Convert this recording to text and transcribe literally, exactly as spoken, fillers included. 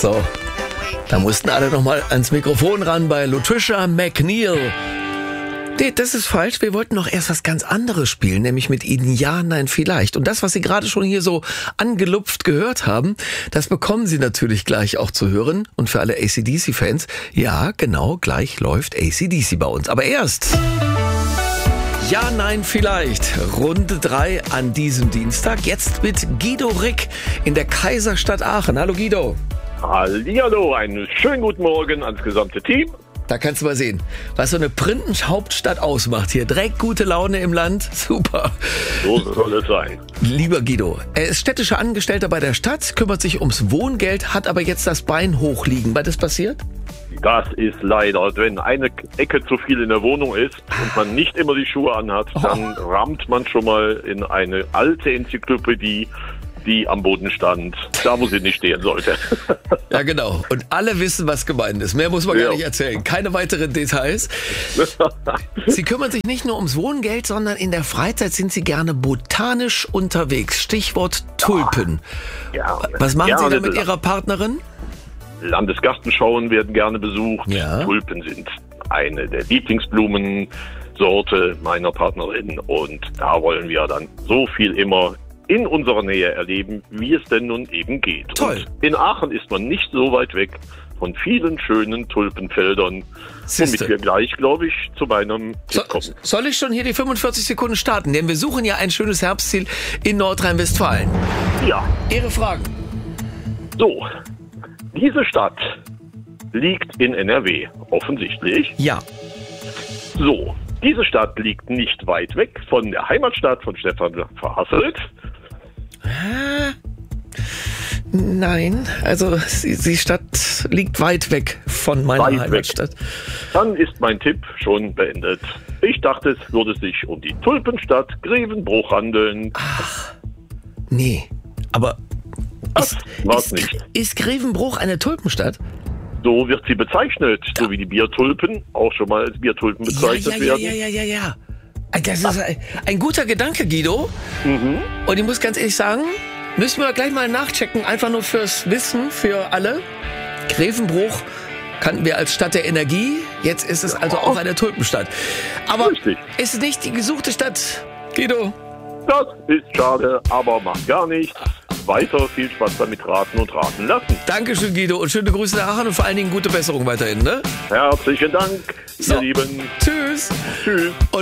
So, da mussten alle nochmal ans Mikrofon ran bei Latricia McNeil. Nee, das ist falsch. Wir wollten noch erst was ganz anderes spielen, nämlich mit Ihnen Ja, Nein, Vielleicht. Und das, was Sie gerade schon hier so angelupft gehört haben, das bekommen Sie natürlich gleich auch zu hören. Und für alle A C D C-Fans, ja, genau, gleich läuft A C D C bei uns. Aber erst Ja, Nein, Vielleicht. Runde drei an diesem Dienstag. Jetzt mit Guido Rick in der Kaiserstadt Aachen. Hallo Guido. Hallihallo, einen schönen guten Morgen ans gesamte Team. Da kannst du mal sehen, was so eine Printenhauptstadt ausmacht hier. Direkt gute Laune im Land. Super. So soll es sein. Lieber Guido, er ist städtischer Angestellter bei der Stadt, kümmert sich ums Wohngeld, hat aber jetzt das Bein hochliegen. Was ist passiert? Das ist leider, wenn eine Ecke zu viel in der Wohnung ist und man nicht immer die Schuhe anhat, dann Oh. rammt man schon mal in eine alte Enzyklopädie, die am Boden stand, da wo sie nicht stehen sollte. Ja, genau. Und alle wissen, was gemeint ist. Mehr muss man Ja. gar nicht erzählen. Keine weiteren Details. Sie kümmern sich nicht nur ums Wohngeld, sondern in der Freizeit sind Sie gerne botanisch unterwegs. Stichwort Tulpen. Ja, Was machen Sie gerne da mit bela- Ihrer Partnerin? Landesgartenschauen werden gerne besucht. Ja. Tulpen sind eine der Lieblingsblumensorte meiner Partnerin und da wollen wir dann so viel immer in unserer Nähe erleben, wie es denn nun eben geht. Toll. Und in Aachen ist man nicht so weit weg von vielen schönen Tulpenfeldern, Siehste. womit wir gleich, glaube ich, zu meinem So, Tipp kommen. soll ich schon hier die fünfundvierzig Sekunden starten? Denn wir suchen ja ein schönes Herbstziel in Nordrhein-Westfalen. Ja, Ihre Fragen. so. Diese Stadt liegt in N R W, offensichtlich. Ja. So, diese Stadt liegt nicht weit weg von der Heimatstadt von Stefan Verhasselt. Nein, also die, die Stadt liegt weit weg von meiner Weit weg. Heimatstadt. Dann ist mein Tipp schon beendet. Ich dachte, es würde sich um die Tulpenstadt Grevenbruch handeln. Nee, aber Das war's ist, nicht. ist Grevenbruch eine Tulpenstadt? So wird sie bezeichnet, so wie die Biertulpen auch schon mal als Biertulpen Ja, bezeichnet ja, ja, werden. ja, ja, ja, ja. Das ist ein, ein guter Gedanke, Guido. Mhm. Und ich muss ganz ehrlich sagen, müssen wir gleich mal nachchecken, einfach nur fürs Wissen, für alle. Grevenbruch kannten wir als Stadt der Energie, jetzt ist es also auch eine Tulpenstadt. Aber Richtig. ist nicht die gesuchte Stadt, Guido? Das ist schade, aber macht gar nichts. Weiter viel Spaß damit raten und raten lassen. Dankeschön, Guido, und schöne Grüße nach Aachen und vor allen Dingen gute Besserung weiterhin, ne? Herzlichen Dank, So. ihr Lieben. Tschüss. Tschüss. Und